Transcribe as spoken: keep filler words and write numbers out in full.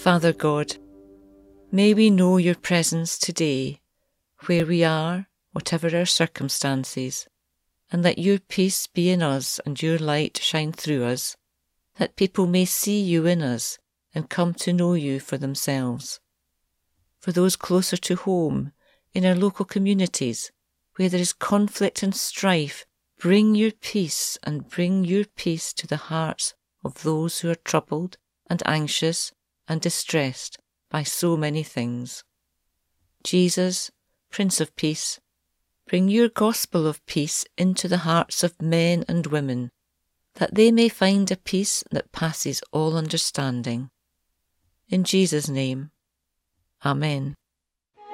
Father God, may we know your presence today, where we are, whatever our circumstances, and let your peace be in us and your light shine through us, that people may see you in us and come to know you for themselves. For those closer to home, in our local communities, where there is conflict and strife, bring your peace and bring your peace to the hearts of those who are troubled and anxious and distressed by so many things. Jesus, Prince of Peace, bring your gospel of peace into the hearts of men and women, that they may find a peace that passes all understanding. In Jesus' name, Amen.